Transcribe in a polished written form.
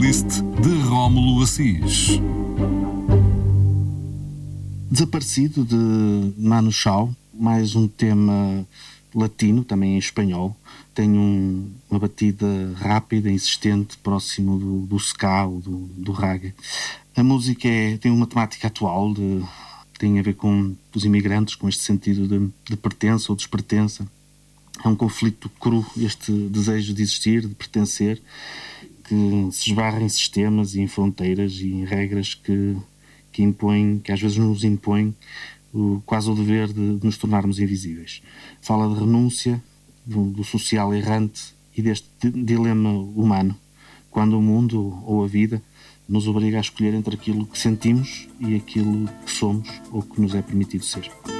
playlist de Rómulo Assis. Desaparecido, de Manu Chao, mais um tema latino, também em espanhol. Tem uma batida rápida, insistente, próximo do ska ou do reggae. A música tem uma temática atual, tem a ver com os imigrantes, com este sentido de pertença ou despertença. É um conflito cru, este desejo de existir, de pertencer, que se esbarra em sistemas e em fronteiras e em regras que impõem, que às vezes nos impõem quase o dever de nos tornarmos invisíveis. Fala de renúncia, do social errante e deste dilema humano, quando o mundo ou a vida nos obriga a escolher entre aquilo que sentimos e aquilo que somos ou que nos é permitido ser.